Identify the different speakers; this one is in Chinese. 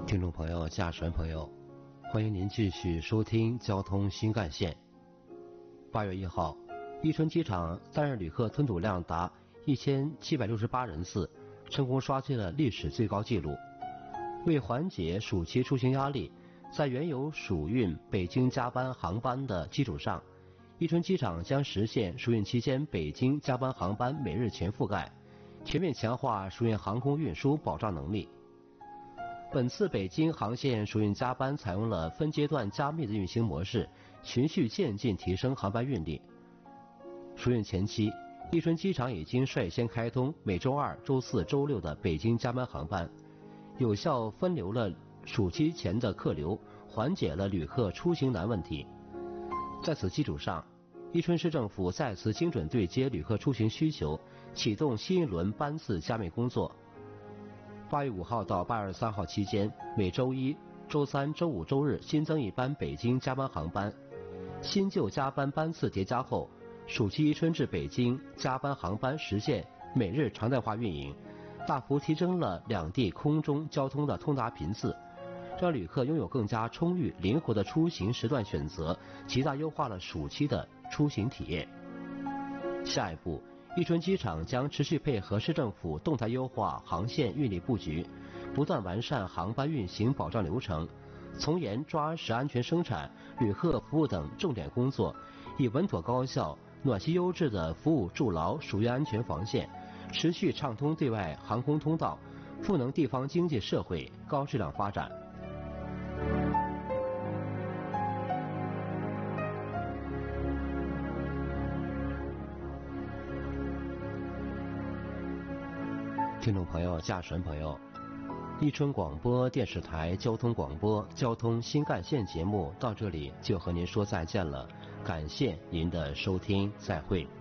Speaker 1: 听众朋友、驾驶员朋友，欢迎您继续收听交通新干线。8月1号，伊春机场单日旅客吞吐量达1768人次，成功刷新了历史最高纪录。为缓解暑期出行压力，在原有暑运北京加班航班的基础上，伊春机场将实现暑运期间北京加班航班每日全覆盖，全面强化暑运航空运输保障能力。本次北京航线暑运加班采用了分阶段加密的运行模式，循序渐进提升航班运力。暑运前期，伊春机场已经率先开通每周2、周4、周6的北京加班航班，有效分流了暑期前的客流，缓解了旅客出行难问题。在此基础上，伊春市政府再次精准对接旅客出行需求，启动新一轮班次加密工作。8月5号到8月3号期间，每周1、周3、周5、周日新增一班北京加班航班。新旧加班班次叠加后，暑期伊春至北京加班航班实现每日常态化运营，大幅提升了两地空中交通的通达频次，让旅客拥有更加充裕、灵活的出行时段选择，极大优化了暑期的出行体验。下一步，伊春机场将持续配合市政府动态优化航线运力布局，不断完善航班运行保障流程，从严抓实安全生产、旅客服务等重点工作，以稳妥高效、暖心优质的服务筑牢暑运安全防线，持续畅通对外航空通道，赋能地方经济社会高质量发展。听众朋友、驾驶员朋友，伊春广播电视台交通广播交通新干线节目到这里就和您说再见了，感谢您的收听，再会。